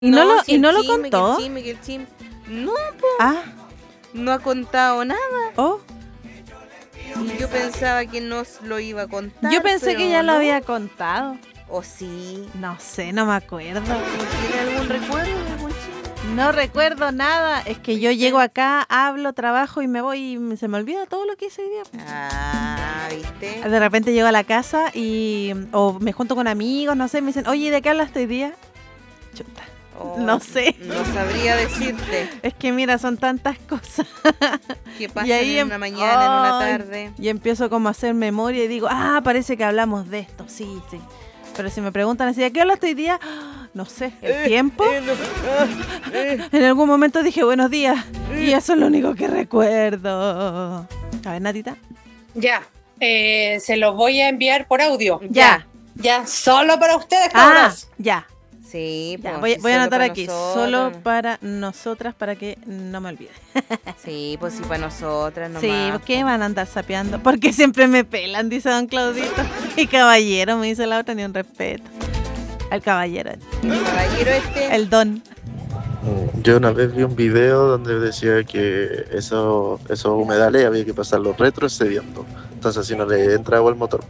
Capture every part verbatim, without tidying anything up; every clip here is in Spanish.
¿Y no, no lo, si y no lo chisme, contó? Que el chisme, que el chisme. No, po. Ah, No ha contado nada. oh. Y yo pensaba que nos lo iba a contar. Yo pensé pero que ya lo no. había contado. ¿O sí? No sé, no me acuerdo. ¿Tiene algún recuerdo de algún chisme? No recuerdo nada. Es que yo llego acá, hablo, trabajo y me voy y se me olvida todo lo que hice hoy día. Ah, ¿viste? De repente llego a la casa y o me junto con amigos, no sé, me dicen, oye, ¿de qué hablaste hoy día? Chuta. Oh, No sé. No sabría decirte Es que mira, son tantas cosas. qué pasa Y ahí en em- una mañana, en una Ay, tarde. Y empiezo como a hacer memoria y digo, ah, parece que hablamos de esto, sí, sí. Pero si me preguntan así, ¿de qué hablaste hoy día? Ah, no sé, ¿el Eh, tiempo? eh, no, ah, eh. En algún momento dije buenos días y eso es lo único que recuerdo. A ver, Natita. Ya, eh, se los voy a enviar por audio. Ya. Ya, solo para ustedes, Ah, cabros. ya. Sí, ya. pues, Voy, sí, voy a solo anotar para aquí, nosotras. solo para nosotras, para que no me olvide. Sí, pues sí, para nosotras nomás. Sí, ¿por qué van a andar sapeando? Porque siempre me pelan, dice don Claudito. Y caballero, me dice la otra, ni un respeto. Al caballero, El caballero este. el don. Yo una vez vi un video donde decía que eso, esos humedales había que pasarlos retrocediendo. Entonces si no le entra agua al motor.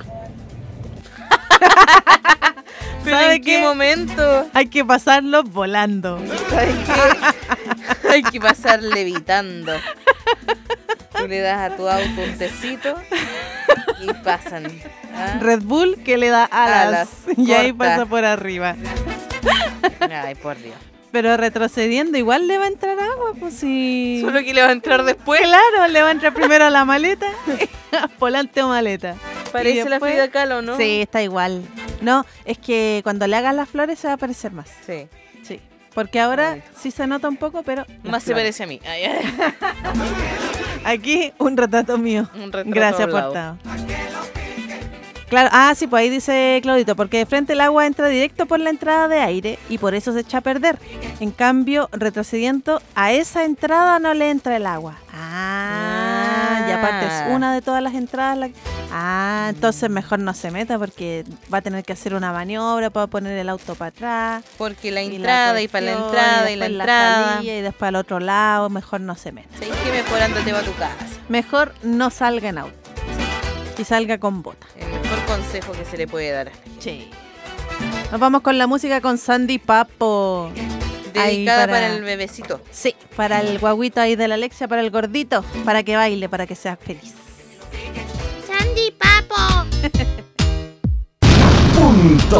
¿Pero ¿Sabe en qué qué? momento? Hay que pasarlo volando. ¿Sabes qué? Hay que pasar levitando. Tú le das a tu auto un tecito y pasan. ¿ah? Red Bull que le da alas, Alas, y ahí corta. pasa por arriba. Ay, por Dios. Pero retrocediendo igual le va a entrar agua, pues sí. Solo que le va a entrar después. Claro, le va a entrar primero a la maleta, volante o maleta. Parece Y la después- Frida Kahlo, ¿no? Sí, está igual. No, es que cuando le hagas las flores se va a parecer más. Sí. Sí. Porque ahora Bonito. sí se nota un poco, pero... las Más se flores. parece a mí. Ay, ay. Aquí un retrato mío. Un retrato Gracias, hablado. portado. Claro, ah, sí, pues ahí dice Claudito, porque de frente el agua entra directo por la entrada de aire y por eso se echa a perder. En cambio, retrocediendo, a esa entrada no le entra el agua. Ah, y aparte es una de todas las entradas. La... Ah, entonces mejor no se meta porque va a tener que hacer una maniobra para poner el auto para atrás. Porque la y entrada y, para la cuestión, entrada y la después entrada. salida y después al otro lado, mejor no se meta. ¿Sabes qué? Mejor ándate para tu casa. Mejor no salga en auto. Y salga con bota. El mejor consejo que se le puede dar a la gente. Sí. Nos vamos con la música con Sandy Papo. Ahí Dedicada para... el bebecito. Sí, para el guaguito ahí de la Alexia, para el gordito, para que baile, para que sea feliz. Sandy Papo. Punto